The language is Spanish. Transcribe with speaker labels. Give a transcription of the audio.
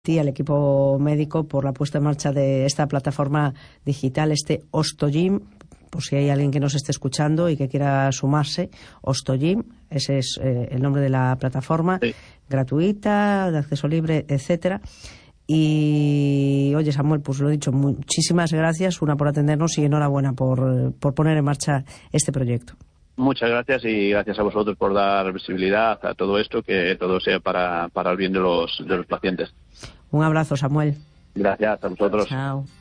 Speaker 1: al equipo médico por la puesta en marcha de esta plataforma digital, este Ostogym, por si hay alguien que nos esté escuchando y que quiera sumarse. Ostogym, ese es el nombre de la plataforma, sí, gratuita, de acceso libre, etcétera. Y oye, Samuel, pues lo he dicho, muchísimas gracias, una por atendernos y enhorabuena por poner en marcha este proyecto.
Speaker 2: Muchas gracias y gracias a vosotros por dar visibilidad a todo esto, que todo sea para el bien de los pacientes.
Speaker 1: Un abrazo, Samuel.
Speaker 2: Gracias a vosotros.
Speaker 1: Chao.